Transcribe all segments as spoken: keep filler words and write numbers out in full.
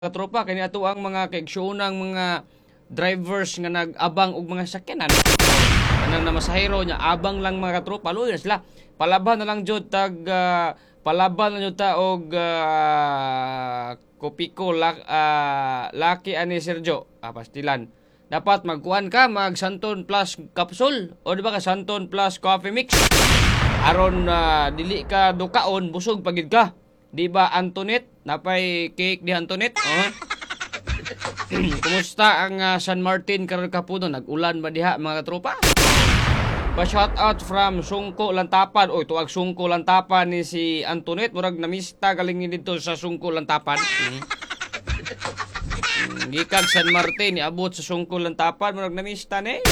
Katropa kani ato ang mga kaigsuonang mga drivers nga nag-abang og mga sakyanan. Anang na masahero nya abang lang mga katropa luoy na sila. Palaban na lang jud tag ah, palaban na jud ta og uh, kopiko lak, ah, laki ani Sergio. Ah, pastilan. Dapat magkuan ka mag Santon Plus capsule o di ba ka Santon Plus coffee mix. Aron uh, dili ka dukaon busog pagid ka. Di ba Antoinette? Napay cake di Antoinette? Oh. Kumusta ang uh, San Martin karon kapuno? Nag-ulan ba diha mga katropa? Pa shout out from Sungko Lantapan. Oy, tuag Sungko Lantapan ni si Antoinette murag namista galing dito sa Sungko Lantapan. Hmm. Gikan San Martin niabot sa Sungko Lantapan murag namista ni.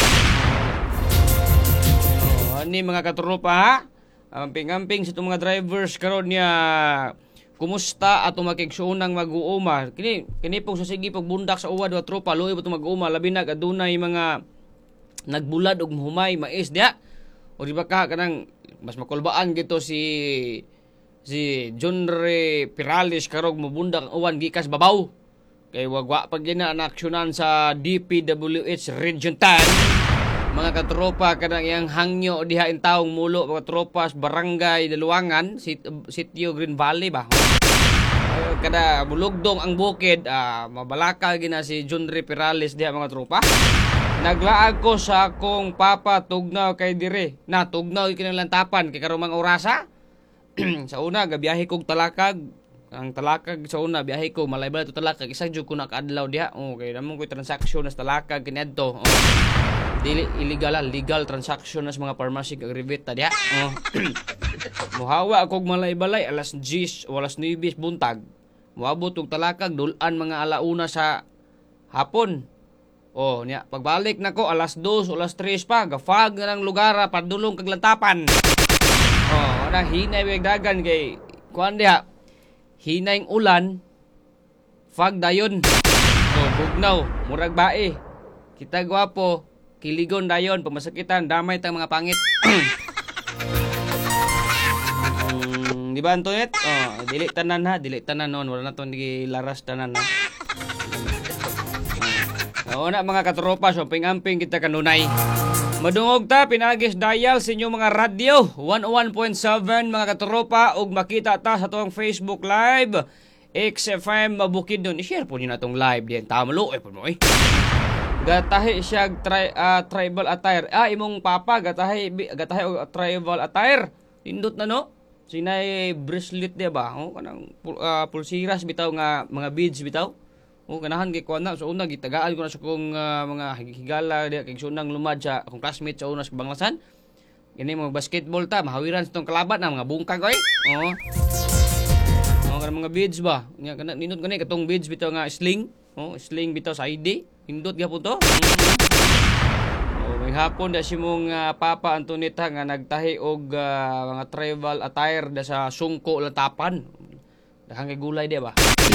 Oh, ani mga katropa ha? Amping-amping sa itong mga drivers karon niya kumusta ato makigsuunang mag-uuma kini kini pong sa sige pagbundak sa uwad wa tropa luoy ba mag-uuma labi na adunay mga nagbulad og humay mais diha o di ba ka kanang mas makulbaan gito si si Jonre Pirales karog mobundak ang uwan gikas babaw kay wagwa pag gina na aksyonan sa D P W H Region ten mga katropa kanang yang hangyo diha in taong mulo mga tropas barangay Daluangan sit, sitio Green Valley ba uh, kada bulugdong ang bukid uh, mabalaka gina si Jonre Pirales diha mga tropa naglaag ko sa akong papa tugnaw kay dire na tugnaw kinang Lantapan kay karong mga orasa sa una gabiyahe kog talakag ang talakag sa una biyahe ko malay-balay to talakag isa jud ko nakaadlaw diha okay namon ko transaction na talakag kaniadto oh. Dili illegal legal transaction na sa mga pharmacy kag ribeta diha oh. Muhawa akog malay-balay alas diyes o alas nuwes buntag moabot og talakag dulan mga alauna sa hapon oh nya pagbalik nako alas dos o alas tres pa gafag na ng lugar padulong kag Lantapan oh ana hinay weg dagan kay kuan diha hinay ulan fag dayon oh bugnaw murag bae kita gwapo kiligon dayon pamasakitan damay tang mga pangit um, di ba Antoinette oh dili tanan ha dili tanan non wala na to gilaras tanan ha oh na mga katropa so ping-amping kita kanunay madungog ta pinagis dial sa inyong mga radyo one oh one point seven mga katropa ug makita ta sa tuwang Facebook live X F M Bukidnon i-share po niyo na tong live diyan tamlo eh po mo eh gatahi siya tri, uh, tribal attire ah imong papa gatahi gatahi og tribal attire indot na no sinay bracelet di ba oh kanang uh, pulsiras bitaw nga mga beads bitaw oh ganahan kay kuan na so una gitagaan ko na sa kong uh, mga higala di kay sunang lumad sa akong classmate sa una sa Banglasan kini mga basketball ta mahawiran sa tong kalaban na mga bungkag oy oh oh kanang mga beads ba nya kana nindot gani katong beads bitaw nga sling oh sling bitaw sa I D hindot gyapon to. Oh, may hapon da si mong uh, Papa Antonita nga nagtahi og uh, mga tribal attire da sa Sungko Lantapan. Daghang kay gulay di ba?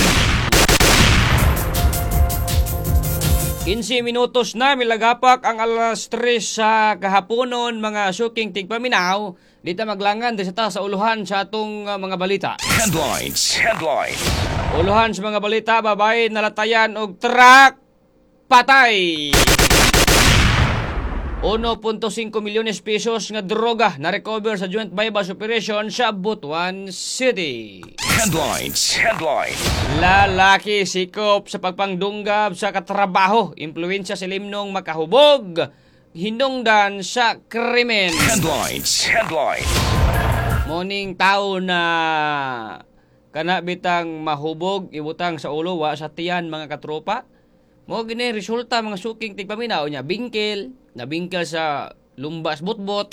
fifteen minutos na milagapak ang alas tres sa kahaponon mga suking tigpaminaw. Dito maglangan dito ta sa uluhan sa atong uh, mga balita. Headlines. Headlines. Uluhan sa mga balita babae nalatayan og truck patay. one point five milyones pesos nga droga na recover sa joint bypass operation sa Butuan City. Headlines. Headlines. Lalaki sikop sa pagpangdunggab sa katrabaho, impluwensya sa limnong makahubog, hinungdan sa krimen. Headlines. Headlines. Morning tao na kana bitang mahubog ibutang sa ulo wa sa tiyan mga katropa. Mo gini resulta mga suking tigpaminaw niya bingkel na bingkel sa lumbas butbot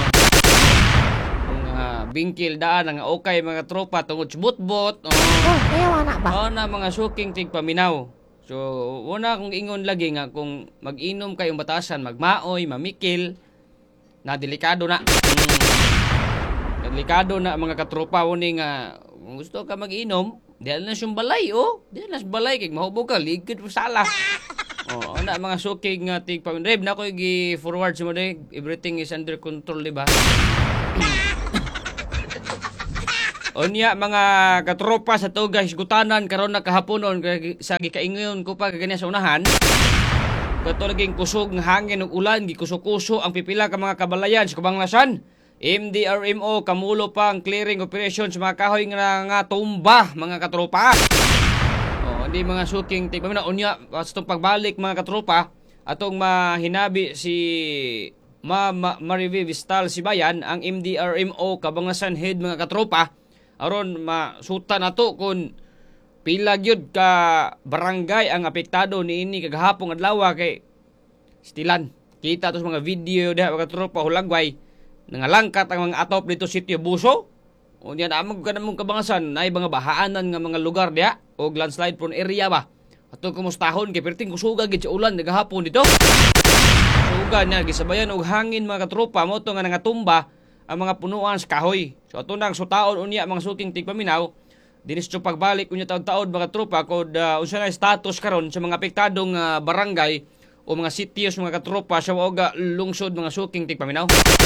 mga bingkel daan nga okay mga tropa tungod sa butbot oh, oh kaya na ba oh, na mga suking tigpaminaw so una kung ingon lagi nga kung mag-inom kayong batasan magmaoy mamikil na delikado na mm, delikado na mga katropa woni nga kung gusto ka mag-inom diyan na siyang balay, oh. Diyan na siyang balay. Kaya mahubog ka, ligid pa sala. Oh, ano, mga suking uh, tig pamindrib na ako i-forward sa mo din. Everything is under control, di ba? Unya mga katropa sa tuga hisgutanan karon na kahaponon kay sa gikaingon ko pa kagani sa unahan. Kato laging kusog ng hangin ug ulan gikuso-kuso ang pipila ka mga kabalayan sa Kabanglasan. M D R M O kamulo pa ang clearing operation sa mga kahoy nga, nga tumba mga katropa. Oh, hindi mga suking tig paminaw unya sa pagbalik mga katropa atong mahinabi si Ma, Ma Marivi Vistal Sibayan ang M D R M O Kabanglasan head mga katropa aron masuta nato kung pila gyud ka barangay ang apektado niini kagahapon adlaw kay stilan kita tos mga video diha mga katropa hulagway nangalangkat ang mga atop dito sitio Buso unya na amog kanamong Kabangasan nay mga bahaanan nga mga lugar diha o landslide prone area ba ato kumustahon kay perting kusuga gid sa ulan kagahapon dito suga niya gisabayan og hangin mga katropa mo to nga nangatumba ang mga punuan sa kahoy so ato nang sutaon unya mga suking tigpaminaw dinis sa pagbalik unya taud-taud mga tropa kod uh, unsa na status karon sa mga apektadong uh, barangay o mga sitios mga katropa sa waoga lungsod mga suking tigpaminaw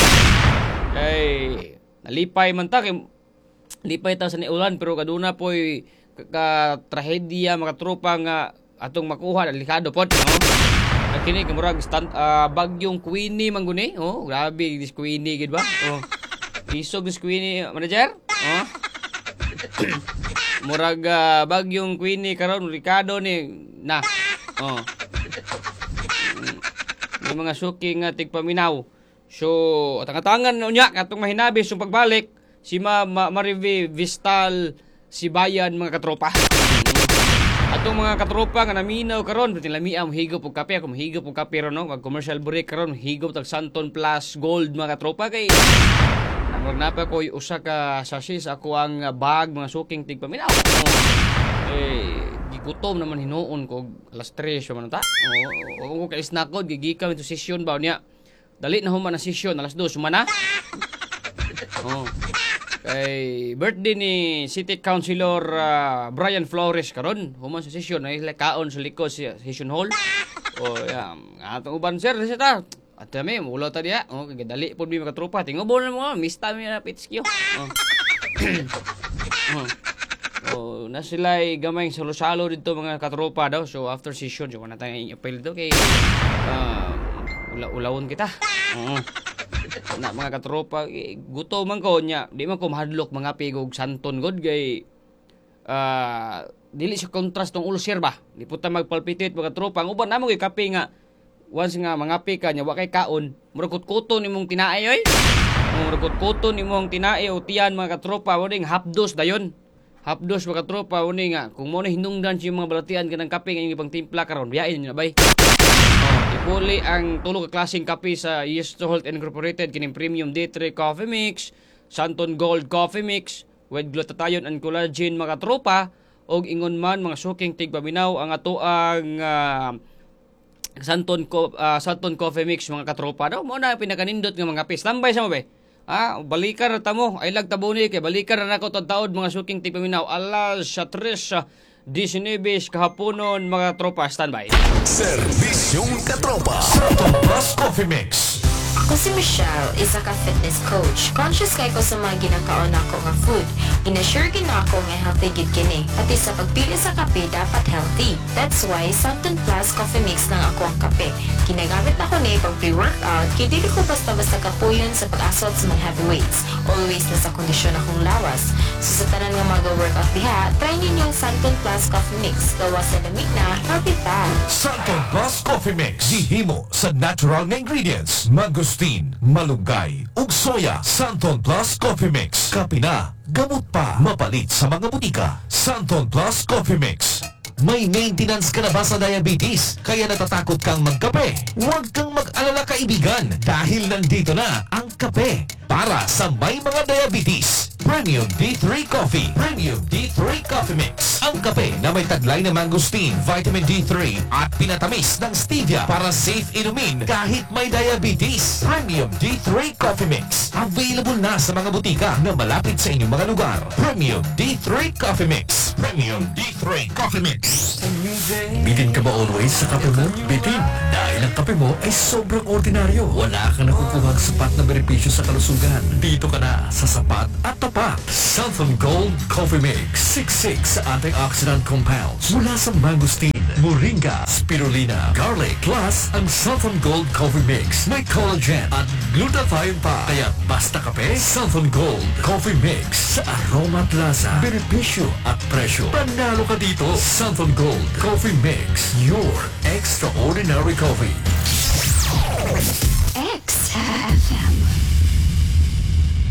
kay nalipay man ta kay lipay ta sa niulan pero kaduna poy ka trahedya mga tropa nga atong makuha delikado pod no kini kamurag stand uh, bagyong Queenie mangguni oh grabe dis Queenie gid ba oh isog dis Queenie manager oh murag uh, bagyong Queenie karon Ricardo ni na oh may mga suking nga tigpaminaw so tangatangan unya katong mahinabi sa pagbalik si Ma, Ma Marivi Vistal Sibayan mga katropa atong mga katropa nga naminaw karon bitin lamiam higop og kape ako mahigop og kape ron no mag commercial break karon higop tag Santon Plus Gold mga katropa kay Murag na pa ko'y usa ka sachets ako ang bag mga suking tigpaminaw. Oh. Eh, gigutom naman hinuon ko alas tres man ta. Oo, oh, ko kay snack ko gigikan ito session ba niya. Dali na human na session alas dos man na. Oh. Kay birthday ni City Councilor uh, Brian Flores karon human sa session ay kaon sa likod sa session hall. Oh, yeah. Atong uban sir sa at kami, ulo ta diya. Oh, dali po mi mga tropa. Tingobo na mo, mista mi na pitskyo. Oh. oh. Oh, na sila'y gamay salo-salo dito mga katropa daw. So after session, so na tayong apel dito kay uh, ula-ulawon kita. Oo. Uh. Na mga katropa, eh, guto man ko nya, di man ko mahadlok mga pigog santon god kay uh, dili sa contrast tong ulcer ba. Di puta magpalpitit mga tropa. Ang uban namo kay kape nga once nga mangapi ka nya wa kay kaon, murag-kuto nimong tinae oy. Murag-kuto nimong tinae o tiyan mga katropa, mo ding hapdos dayon. Hapdos mga katropa mo nga kung mo na hinungdan si mga balatian kanang kape nga yung ibang timpla karon, biyain niyo na bay. Oh, ipuli ang tulo ka klaseng kape sa Yes to Health Incorporated kining Premium D three Coffee Mix, Santon Gold Coffee Mix, with glutathione and collagen mga tropa, og ingon man mga suking tigpaminaw ang ato ang uh, Santon co- uh, Santon Coffee Mix mga katropa daw mo na pinakanindot nga mga pis tambay sa mo be ah balikan ra ta mo ay lag tabuni kay balikan ra nako taud mga suking tipaminaw alas tres diecinueve kahaponon mga tropa standby. Servisyong katropa Santon Plus Coffee Mix. Ako si Michelle, isa ka fitness coach. Conscious kay ko sa mga ginakaon ako nga food. Ina-sure gina ako nga healthy gid kini. Pati sa pagpili sa kape dapat healthy. That's why Santon Plus Coffee Mix lang ako ang kape. Ginagamit na ko ni pag pre-workout, kaya dili ko basta-basta kapuyon sa pag-asot sa mga heavy weights. Always na sa kondisyon akong lawas. So sa tanan nga mag-workout diha, try ninyo yung Santon Plus Coffee Mix. Gawa sa lamig na, healthy pa. Santon Plus Coffee Mix. Gihimo sa natural na ingredients. Mangosteen, malunggay, ug soya. Santon Plus Coffee Mix. Kape na, gamot pa. Mapalit sa mga butika. Santon Plus Coffee Mix. May maintenance ka na ba sa diabetes? Kaya natatakot kang magkape? Huwag kang mag-alala kaibigan dahil nandito na ang kape para sa may mga diabetes. Premium D three Coffee. Premium D three Coffee Mix. Ang kape na may taglay na mangosteen, vitamin D three at pinatamis ng stevia para safe inumin kahit may diabetes. Premium D three Coffee Mix. Available na sa mga butika na malapit sa inyong mga lugar. Premium D three Coffee Mix. Premium D three Coffee Mix. Bitin ka ba always sa kape mo? Bitin! Dahil ang kape mo ay sobrang ordinaryo. Wala kang nakukuhang sapat na benepisyo sa kalusugan. Dito ka na sa sapat at tapat. Southern Gold Coffee Mix. six-six sa antioxidant compounds mula sa mangosteen, moringa, spirulina, garlic. Plus, ang Southern Gold Coffee Mix may collagen at glutathione pa. Kaya basta kape, Southern Gold Coffee Mix sa aroma at lasa, benepisyo at presyo. Panalo ka dito. Southern Gold Coffee Mix. Your extraordinary coffee. X F M.